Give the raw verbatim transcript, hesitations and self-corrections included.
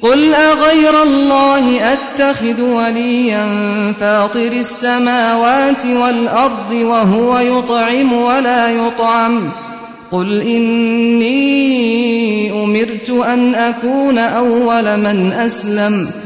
قل أغير الله أتخذ وليا فاطر السماوات والأرض وهو يطعم ولا يطعم قل إني أمرت أن أكون أول من أسلم